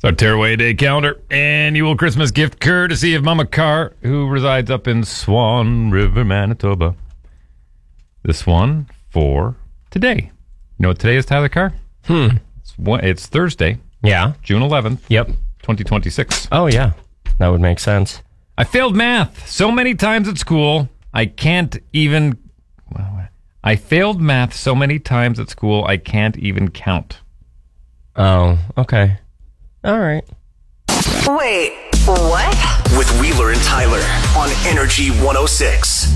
It's our Tearaway Day calendar. Annual Christmas gift courtesy of Mama Carr, who resides up in Swan River, Manitoba. This one for today. You know what today is, Tyler Carr? It's Thursday. Yeah. June 11th. Yep. 2026. Oh, yeah. That would make sense. I failed math so many times at school, I failed math so many times at school, I can't even count. Oh, okay. All right. Wait, what? With Wheeler and Tyler on Energy 106.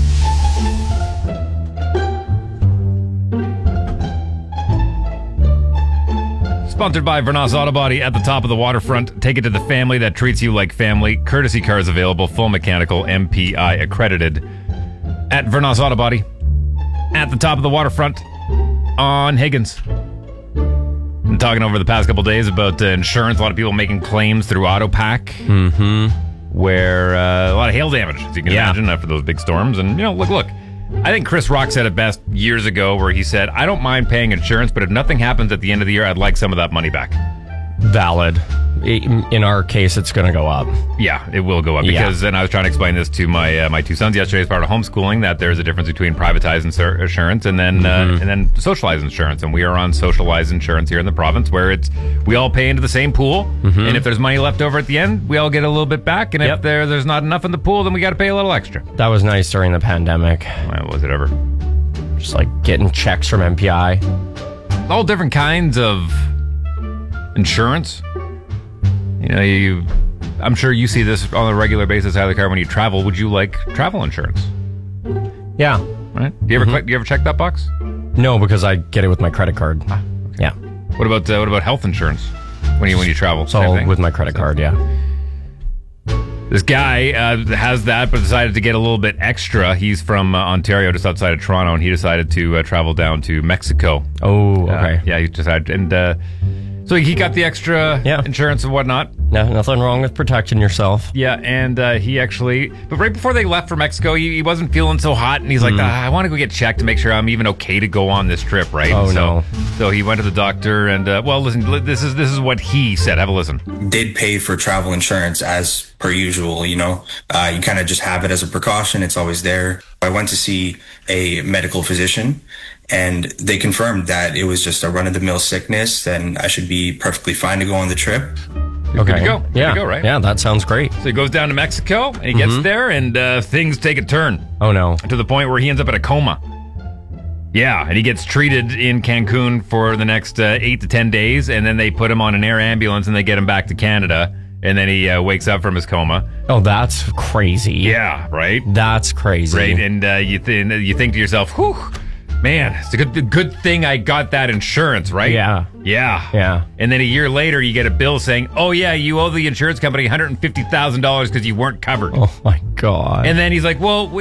Sponsored by Vernas Auto Body at the top of the waterfront. Take it to the family that treats you like family. Courtesy cars available, full mechanical, MPI accredited. At Vernas Auto Body at the top of the waterfront on Higgins. Been talking over the past couple days about insurance. A lot of people making claims through AutoPack. Where a lot of hail damage, as you can imagine, after those big storms. And, look. I think Chris Rock said it best years ago where he said, I don't mind paying insurance, but if nothing happens at the end of the year, I'd like some of that money back. Valid. In our case, it's going to go up. Yeah, it will go up because, and I was trying to explain this to my two sons yesterday as part of homeschooling, that there's a difference between privatized insurance and then socialized insurance. And we are on socialized insurance here in the province where we all pay into the same pool. And if there's money left over at the end, we all get a little bit back. And if there's not enough in the pool, then we got to pay a little extra. That was nice during the pandemic. Well, was it ever? Just like getting checks from MPI. All different kinds of insurance. I'm sure you see this on a regular basis, Tyler Carr, when you travel. Would you like travel insurance? Yeah. Right? Do you ever check that box? No, because I get it with my credit card. Okay. Yeah. What about health insurance when you travel? It's all with my credit card, yeah. This guy has that, but decided to get a little bit extra. He's from Ontario, just outside of Toronto, and he decided to travel down to Mexico. Oh, okay. He decided, and so he got the extra insurance and whatnot. No, nothing wrong with protecting yourself. Yeah, and he actually... But right before they left for Mexico, he wasn't feeling so hot, and he's like, I want to go get checked to make sure I'm even okay to go on this trip, right? Oh, no. So he went to the doctor, and, listen, this is what he said. Have a listen. Did pay for travel insurance as per usual, you kind of just have it as a precaution. It's always there. I went to see a medical physician, and they confirmed that it was just a run-of-the-mill sickness, and I should be perfectly fine to go on the trip. Okay. Good to go. Good to go, right? Yeah, that sounds great. So he goes down to Mexico, and he gets there, and things take a turn. Oh, no. To the point where he ends up in a coma. Yeah, and he gets treated in Cancun for the next 8 to 10 days, and then they put him on an air ambulance, and they get him back to Canada, and then he wakes up from his coma. Oh, that's crazy. Yeah, right? That's crazy. Right, and you think to yourself, whew, man, it's a good thing I got that insurance, right? Yeah. And then a year later, you get a bill saying, oh, yeah, you owe the insurance company $150,000 because you weren't covered. Oh, my God. And then he's like, well,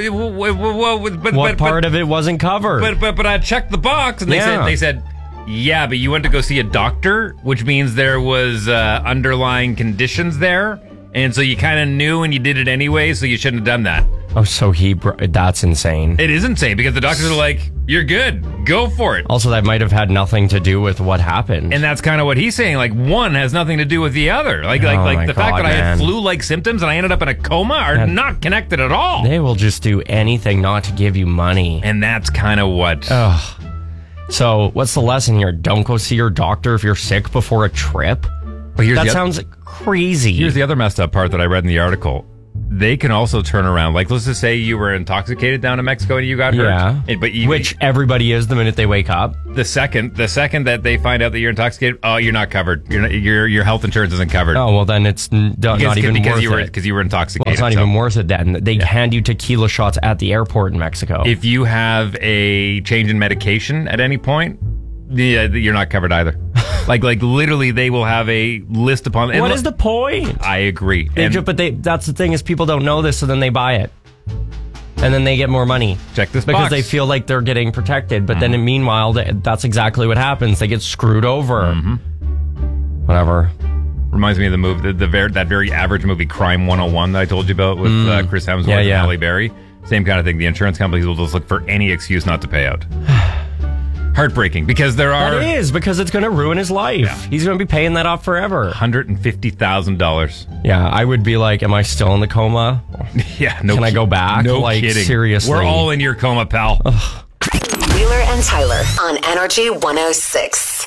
what part of it wasn't covered? But I checked the box, and they said, yeah, but you went to go see a doctor, which means there was underlying conditions there. And so you kind of knew and you did it anyway, so you shouldn't have done that. Oh, so that's insane. It is insane because the doctors are like, you're good. Go for it. Also, that might have had nothing to do with what happened. And that's kind of what he's saying. Like, one has nothing to do with the other. Like the fact that I had flu-like symptoms and I ended up in a coma are not connected at all. They will just do anything not to give you money. And that's kind of what... Ugh. So, what's the lesson here? Don't go see your doctor if you're sick before a trip? That sounds crazy. Here's the other messed up part that I read in the article. They can also turn around. Like, let's just say you were intoxicated down in Mexico and you got hurt. Yeah. Which everybody is the minute they wake up. The second that they find out that you're intoxicated, oh, you're not covered. Your health insurance isn't covered. Oh, well, then it's not even worth it. Because you were intoxicated. Well, it's not even worth it then. They hand you tequila shots at the airport in Mexico. If you have a change in medication at any point, you're not covered either. Like literally, they will have a list upon. What is the point? I agree. That's the thing is people don't know this, so then they buy it, and then they get more money. Check this because box. they feel like they're getting protected, but then meanwhile, that's exactly what happens. They get screwed over. Whatever. Reminds me of the movie, that very average movie, Crime 101, that I told you about with Chris Hemsworth and Halle Berry. Same kind of thing. The insurance companies will just look for any excuse not to pay out. heartbreaking because there are That is, because it's going to ruin his life. Yeah. He's going to be paying that off forever. $150,000. Yeah, I would be like, am I still in the coma? Yeah, no. Can I go back? No like, kidding. Seriously. We're all in your coma, pal. Wheeler and Tyler on Energy 106.